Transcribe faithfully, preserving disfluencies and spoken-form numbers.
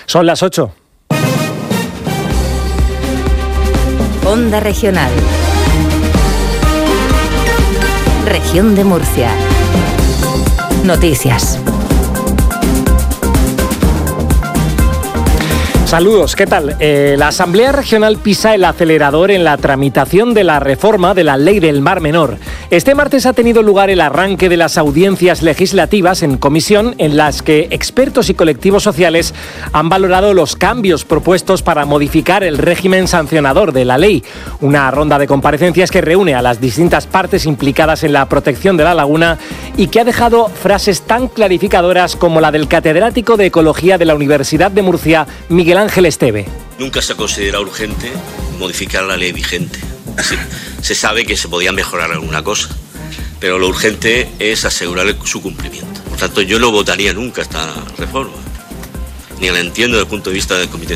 Son las ocho. Onda Regional. Región de Murcia. Noticias. Saludos, ¿qué tal? Eh, la Asamblea Regional pisa el acelerador en la tramitación de la reforma de la Ley del Mar Menor. Este martes ha tenido lugar el arranque de las audiencias legislativas en comisión, en las que expertos y colectivos sociales han valorado los cambios propuestos para modificar el régimen sancionador de la ley. Una ronda de comparecencias que reúne a las distintas partes implicadas en la protección de la laguna y que ha dejado frases tan clarificadoras como la del catedrático de Ecología de la Universidad de Murcia, Miguel Ángel Esteve. Nunca se ha considerado urgente modificar la ley vigente. Sí, se sabe que se podía mejorar alguna cosa, pero lo urgente es asegurar su cumplimiento. Por tanto, yo no votaría nunca esta reforma, ni la entiendo desde el punto de vista del Comité